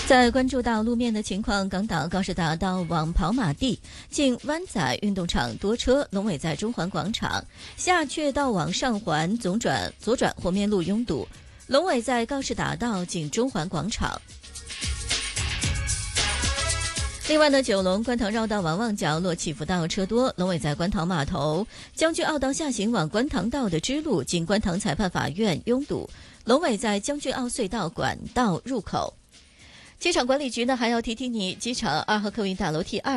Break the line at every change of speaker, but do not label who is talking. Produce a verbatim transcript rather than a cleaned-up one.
在关注到路面的情况，港岛高士大道往跑马地近湾仔运动场多车，龙尾在中环广场；下阙道往上环总转左转和面路拥堵，龙尾在高士大道近中环广场。另外呢，九龙观塘绕道往旺角落起伏道车多，龙尾在观塘码头；将军澳道下行往观塘道的支路经观塘裁判法院拥堵，龙尾在将军澳隧道管道入口。机场管理局呢还要提提你，机场二号客运大楼 T 二